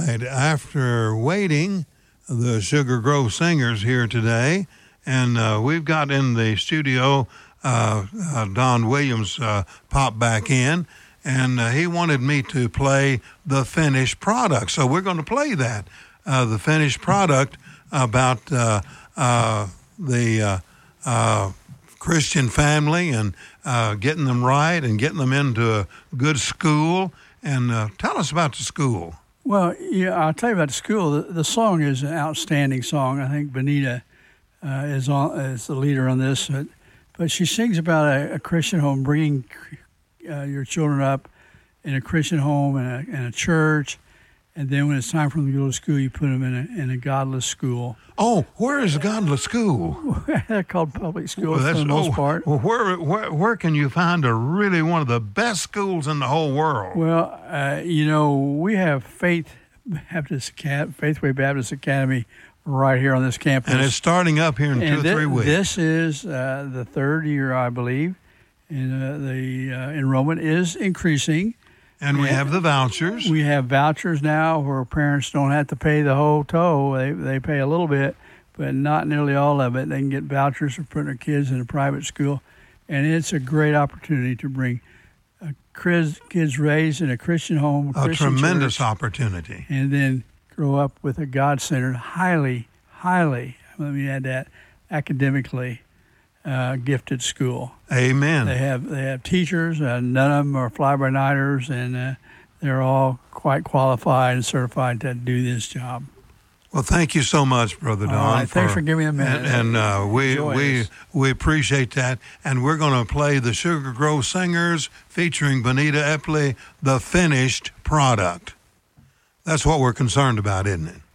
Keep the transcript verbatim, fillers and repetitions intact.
right. After waiting, the Sugar Grove Singers here today, and uh, we've got in the studio uh, uh, Don Williams uh, popped back in, and uh, he wanted me to play the finished product. So we're going to play that, uh, the finished product about uh, uh, the uh, uh, Christian family and uh, getting them right and getting them into a good school. And uh, tell us about the school. Well, yeah, I'll tell you about the school. The, the song is an outstanding song. I think Benita uh, is on is the leader on this, but, but she sings about a, a Christian home, bringing uh, your children up in a Christian home and a, and a church, and then when it's time for them to go to school, you put them in a in a godless school. Oh, where is a godless school? They're called public schools well, for the most oh, part. Well, where, where where can you find a really one of the best schools in the whole world? Well, uh, you know, we have Faith Baptist Academy, Faithway Baptist Academy right here on this campus. And it's starting up here in and two th- or three weeks. This is uh, the third year, I believe, and uh, the uh, enrollment is increasing. And we have the vouchers. We have vouchers now where parents don't have to pay the whole toll. They they pay a little bit, but not nearly all of it. They can get vouchers for putting their kids in a private school. And it's a great opportunity to bring uh, kids raised in a Christian home, a, a Christian tremendous church, opportunity. and then grow up with a God-centered, highly, highly, let me add that, academically uh, gifted school. Amen. They have they have teachers, uh, none of them are fly-by-nighters, and uh, they're all quite qualified and certified to do this job. Well, thank you so much, Brother Don. All right, thanks for giving me a minute. And, and uh, we Enjoy we this. we appreciate that. And we're going to play the Sugar Grove Singers featuring Benita Epley, the finished product. That's what we're concerned about, isn't it?